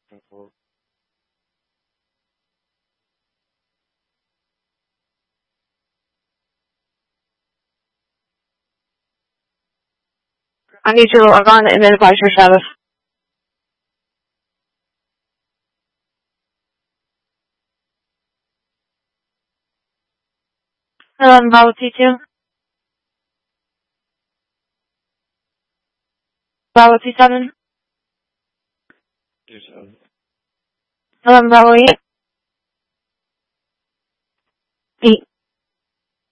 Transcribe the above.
I need you to log on and advise your status. Bravo T2. Bravo T7. 11 Bravo 8. 8.